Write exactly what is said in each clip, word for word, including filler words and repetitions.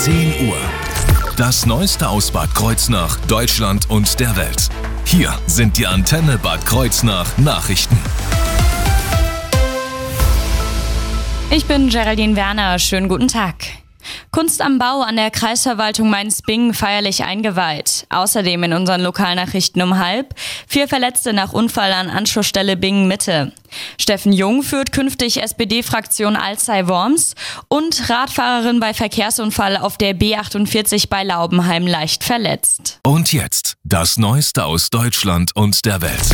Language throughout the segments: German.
zehn Uhr. Das Neueste aus Bad Kreuznach, Deutschland und der Welt. Hier sind die Antenne Bad Kreuznach Nachrichten. Ich bin Geraldine Werner, schönen guten Tag. Kunst am Bau an der Kreisverwaltung Mainz-Bingen feierlich eingeweiht. Außerdem in unseren Lokalnachrichten um halb. Vier Verletzte nach Unfall an Anschlussstelle Bingen-Mitte. Steffen Jung führt künftig S P D-Fraktion Alzey-Worms. Und Radfahrerin bei Verkehrsunfall auf der B achtundvierzig bei Laubenheim leicht verletzt. Und jetzt das Neueste aus Deutschland und der Welt.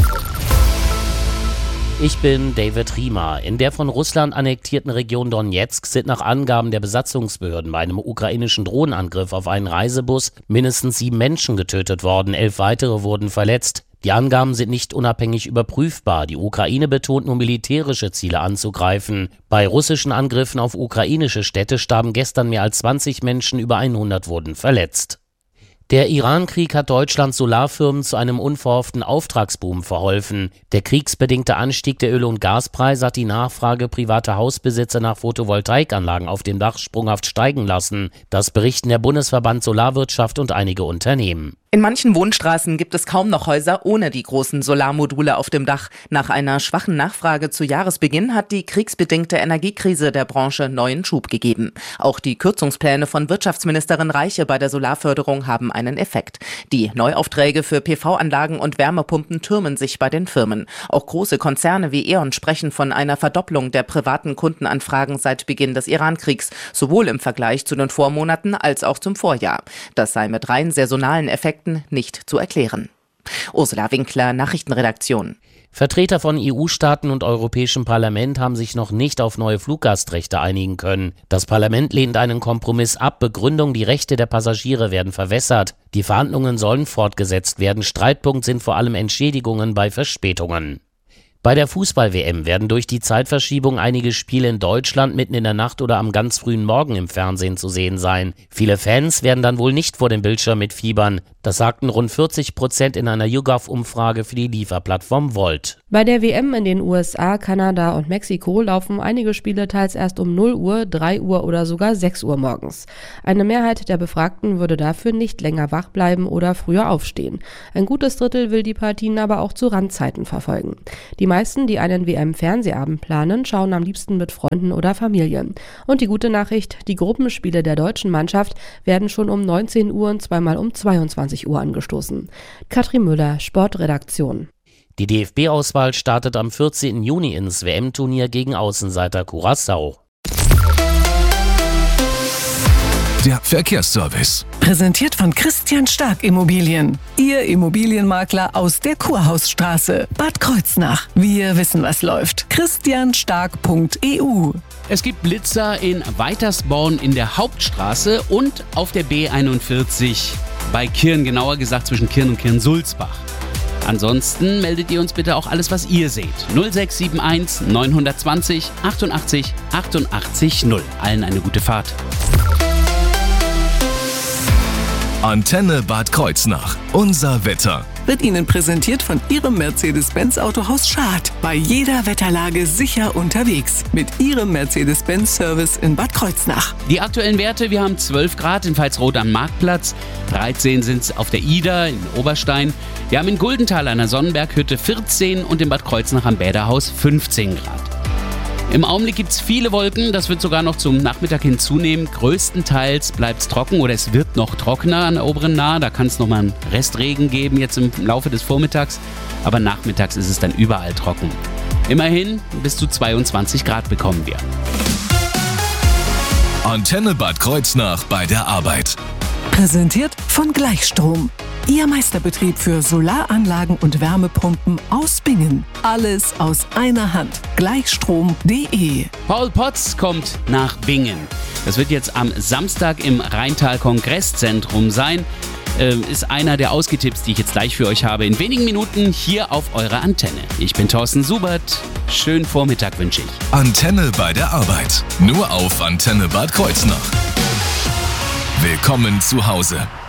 Ich bin David Riemer. In der von Russland annektierten Region Donetsk sind nach Angaben der Besatzungsbehörden bei einem ukrainischen Drohnenangriff auf einen Reisebus mindestens sieben Menschen getötet worden, elf weitere wurden verletzt. Die Angaben sind nicht unabhängig überprüfbar. Die Ukraine betont nur militärische Ziele anzugreifen. Bei russischen Angriffen auf ukrainische Städte starben gestern mehr als zwanzig Menschen, über hundert wurden verletzt. Der Iran-Krieg hat Deutschlands Solarfirmen zu einem unverhofften Auftragsboom verholfen. Der kriegsbedingte Anstieg der Öl- und Gaspreise hat die Nachfrage privater Hausbesitzer nach Photovoltaikanlagen auf dem Dach sprunghaft steigen lassen. Das berichten der Bundesverband Solarwirtschaft und einige Unternehmen. In manchen Wohnstraßen gibt es kaum noch Häuser ohne die großen Solarmodule auf dem Dach. Nach einer schwachen Nachfrage zu Jahresbeginn hat die kriegsbedingte Energiekrise der Branche neuen Schub gegeben. Auch die Kürzungspläne von Wirtschaftsministerin Reiche bei der Solarförderung haben einen Effekt. Die Neuaufträge für P V-Anlagen und Wärmepumpen türmen sich bei den Firmen. Auch große Konzerne wie E.ON sprechen von einer Verdopplung der privaten Kundenanfragen seit Beginn des Iran-Kriegs, sowohl im Vergleich zu den Vormonaten als auch zum Vorjahr. Das sei mit rein saisonalen Effekten nicht zu erklären. Ursula Winkler, Nachrichtenredaktion. Vertreter von E U-Staaten und Europäischem Parlament haben sich noch nicht auf neue Fluggastrechte einigen können. Das Parlament lehnt einen Kompromiss ab. Begründung: die Rechte der Passagiere werden verwässert. Die Verhandlungen sollen fortgesetzt werden. Streitpunkt sind vor allem Entschädigungen bei Verspätungen. Bei der Fußball-W M werden durch die Zeitverschiebung einige Spiele in Deutschland mitten in der Nacht oder am ganz frühen Morgen im Fernsehen zu sehen sein. Viele Fans werden dann wohl nicht vor dem Bildschirm mitfiebern. Das sagten rund vierzig Prozent in einer YouGov-Umfrage für die Lieferplattform Volt. Bei der W M in den U S A, Kanada und Mexiko laufen einige Spiele teils erst um null Uhr, drei Uhr oder sogar sechs Uhr morgens. Eine Mehrheit der Befragten würde dafür nicht länger wach bleiben oder früher aufstehen. Ein gutes Drittel will die Partien aber auch zu Randzeiten verfolgen. Die meisten, die einen W M-Fernsehabend planen, schauen am liebsten mit Freunden oder Familie. Und die gute Nachricht: die Gruppenspiele der deutschen Mannschaft werden schon um neunzehn Uhr und zweimal um zweiundzwanzig Uhr angestoßen. Katrin Müller, Sportredaktion. Die D F B-Auswahl startet am vierzehnten Juni ins W M-Turnier gegen Außenseiter Curaçao. Der Verkehrsservice. Präsentiert von Christian Stark Immobilien. Ihr Immobilienmakler aus der Kurhausstraße, Bad Kreuznach. Wir wissen, was läuft. christian stark punkt e u. Es gibt Blitzer in Weitersborn in der Hauptstraße und auf der B einundvierzig bei Kirn, genauer gesagt zwischen Kirn und Kirn-Sulzbach. Ansonsten meldet ihr uns bitte auch alles, was ihr seht. null sechs sieben eins neun zwei null achtundachtzig achtundachtzig null. Allen eine gute Fahrt. Antenne Bad Kreuznach. Unser Wetter. Wird Ihnen präsentiert von Ihrem Mercedes-Benz Autohaus Schad. Bei jeder Wetterlage sicher unterwegs. Mit Ihrem Mercedes-Benz-Service in Bad Kreuznach. Die aktuellen Werte: wir haben zwölf Grad in Pfalzroth am Marktplatz, dreizehn sind es auf der Ida in Oberstein. Wir haben in Guldenthal an der Sonnenberghütte vierzehn und in Bad Kreuznach am Bäderhaus fünfzehn Grad. Im Augenblick gibt es viele Wolken, das wird sogar noch zum Nachmittag hin zunehmen. Größtenteils bleibt es trocken oder es wird noch trockener an der oberen Nahe. Da kann es nochmal einen Restregen geben jetzt im Laufe des Vormittags, aber nachmittags ist es dann überall trocken. Immerhin bis zu zweiundzwanzig Grad bekommen wir. Antenne Bad Kreuznach bei der Arbeit. Präsentiert von Gleichstrom. Ihr Meisterbetrieb für Solaranlagen und Wärmepumpen aus Bingen. Alles aus einer Hand. Gleichstrom punkt de. Paul Potts kommt nach Bingen. Das wird jetzt am Samstag im Rheintal Kongresszentrum sein. Äh, ist einer der Ausgetipps, die ich jetzt gleich für euch habe. In wenigen Minuten hier auf eurer Antenne. Ich bin Thorsten Subert. Schönen Vormittag wünsche ich. Antenne bei der Arbeit. Nur auf Antenne Bad Kreuznach. Willkommen zu Hause.